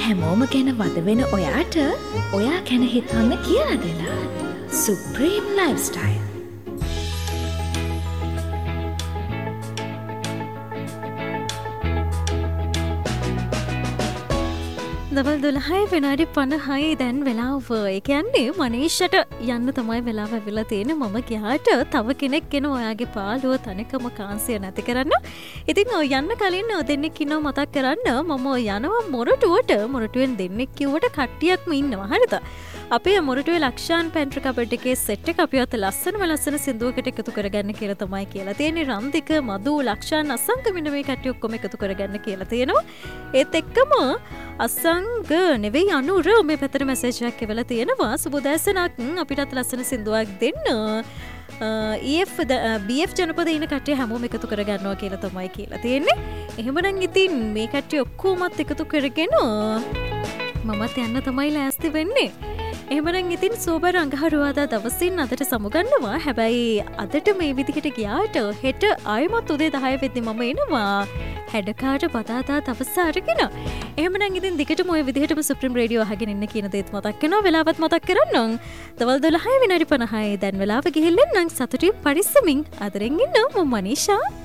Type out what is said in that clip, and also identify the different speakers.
Speaker 1: හැමෝම ගැන වද වෙන ඔයාට ඔයා ගැන හිතන්න කියලා දෙලා. Supreme Lifestyle.
Speaker 2: දවල් 12 විනාඩි 50යි දැන් වෙලාව. ඒ කියන්නේ මනීෂට යන්න තමයි වෙලාව ඇවිල්ලා තියෙන්නේ. මම ගියාට තව කෙනෙක් එන ඔයාගේ පාළුව තනිකම කාන්සිය නැති කරන්න. ඉතින් යන්න කලින් දෙන්නෙක් ඉන්නව මතක් කරන්න. මම යනවා මොරටුවට. මොරටුවෙන් දෙන්නෙක් කිව්වට කට්ටියක්ම ඉන්නවා. හරිද? අපේ මොරටුවේ ලක්ෂාන් පැන්ට්‍රි කබඩ් එකේ සෙට් එක අපි අත ලස්සන සින්දුවකට එකතු කරගන්න කියලා තමයි කියලා තියෙන්නේ. රන්දික, මදු, ලක්ෂාන්, අසංක මෙන්න මේ කට්ටිය ඔක්කොම එකතු කරගන්න කියලා තියෙනවා. ඒත් එක්කම අසංග නෙවෙයි අනුර මේ පැත්තට මැසේජ් එකක් එවලා තියෙනවා. සුබෝදෑසනක් අපිටත් ලස්සන සින්දුවක් දෙන්න. BF ජනපදයේ ඉන්න කට්ටිය හැමෝම එකතු කරගන්නවා කියලා තමයි කියලා තියෙන්නේ. එහෙමනම් ඉතින් මේ කට්ටිය ඔක්කොමත් එකතු කරගෙන මමත් යන්න තමයි ලෑස්ති වෙන්නේ. එහෙමනම් ඉතින් සෝබර අඟහරුවාදා දවසින් අදට සමුගන්නවා. හැබැයි අදට මේ විදිහට ගියාට හෙට ආයෙමත් උදේ 10 වෙද්දි මම එනවා. හැඩකාට බදාදා දවස අරගෙන. එහෙමනම් ඉතින් දිගටම ওই විදිහටම සුප්‍රීම රේඩියෝ අහගෙන ඉන්න කියන දේත් මතක් කරනවා. වෙලාවත් මතක් කරන්නම්. දවල් 12 විනාඩි 50යි දැන් වෙලාව ගිහිල්ලා නම් සතුටින් පරිස්සමින් අදරින් ඉන්න මම මනීෂා.